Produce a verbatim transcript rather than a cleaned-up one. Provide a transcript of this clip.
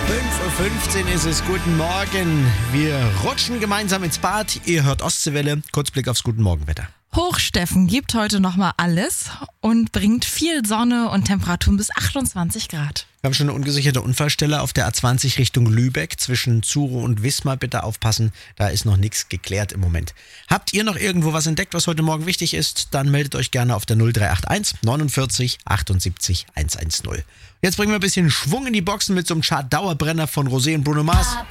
fünf Uhr fünfzehn ist es. Guten Morgen. Wir rutschen gemeinsam ins Bad. Ihr hört Ostseewelle. Kurzblick aufs Guten Morgenwetter. Hochsteffen gibt heute nochmal alles und bringt viel Sonne und Temperaturen bis achtundzwanzig Grad. Wir haben schon eine ungesicherte Unfallstelle auf der A zwanzig Richtung Lübeck zwischen Zuro und Wismar. Bitte aufpassen, da ist noch nichts geklärt im Moment. Habt ihr noch irgendwo was entdeckt, was heute Morgen wichtig ist? Dann meldet euch gerne auf der null drei acht eins neunundvierzig achtundsiebzig hundertzehn. Jetzt bringen wir ein bisschen Schwung in die Boxen mit so einem Chart-Dauerbrenner von Rosé und Bruno Mars.